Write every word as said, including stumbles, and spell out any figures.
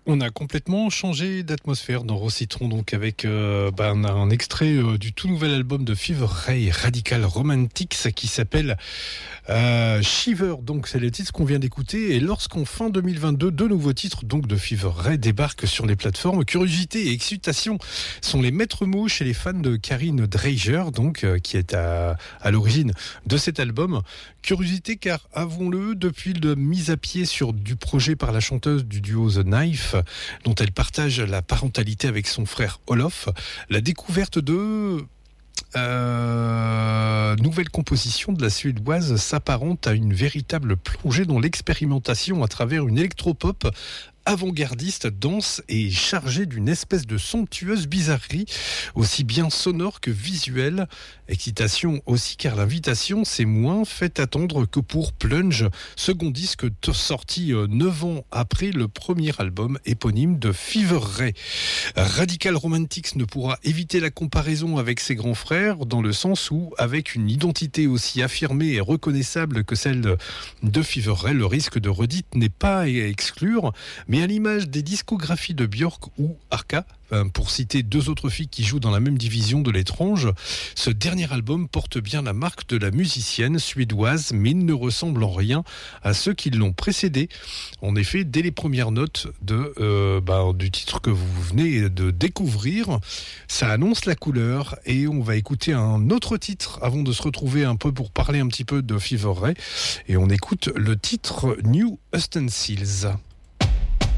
On a complètement changé d'atmosphère dans Roscitron, donc avec euh, bah, un, un extrait euh, du tout nouvel album de Fever Ray, Radical Romantics, qui s'appelle euh, Shiver. Donc c'est le titre qu'on vient d'écouter. Et lorsqu'en fin deux mille vingt-deux, deux nouveaux titres donc de Fever Ray débarquent sur les plateformes, curiosité et excitation sont les maîtres mots chez les fans de Karine Dreijer, donc euh, qui est à, à l'origine de cet album. Curiosité car, avouons-le, depuis la mise à pied sur du projet par la chanteuse du duo The Knife, dont elle partage la parentalité avec son frère Olof, la découverte de euh, nouvelle composition de la Suédoise s'apparente à une véritable plongée dans l'expérimentation à travers une électropop avant-gardiste, dense et chargée d'une espèce de somptueuse bizarrerie, aussi bien sonore que visuelle. Excitation aussi car l'invitation s'est moins fait attendre que pour Plunge, second disque sorti neuf ans après le premier album éponyme de Fever Ray. Radical Romantics ne pourra éviter la comparaison avec ses grands frères, dans le sens où, avec une identité aussi affirmée et reconnaissable que celle de Fever Ray, le risque de redite n'est pas à exclure. Mais à l'image des discographies de Björk ou Arca, pour citer deux autres filles qui jouent dans la même division de l'étrange, ce dernier album porte bien la marque de la musicienne suédoise, mais ne ressemble en rien à ceux qui l'ont précédé. En effet, dès les premières notes de, euh, bah, du titre que vous venez de découvrir, ça annonce la couleur. Et on va écouter un autre titre avant de se retrouver un peu pour parler un petit peu de Fever Ray. Et on écoute le titre New Ustensiles.